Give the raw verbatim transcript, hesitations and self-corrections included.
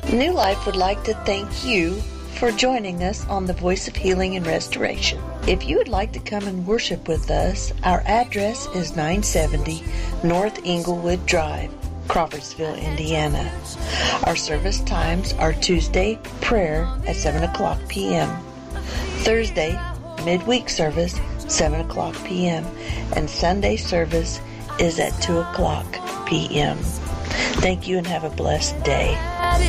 New Life would like to thank you for joining us on the Voice of Healing and Restoration. If you would like to come and worship with us, our address is nine seventy North Englewood Drive, Crawfordsville, Indiana. Our service times are Tuesday, prayer at seven o'clock p.m. Thursday, midweek service, seven o'clock p.m. And Sunday service is at two o'clock p.m. Thank you and have a blessed day.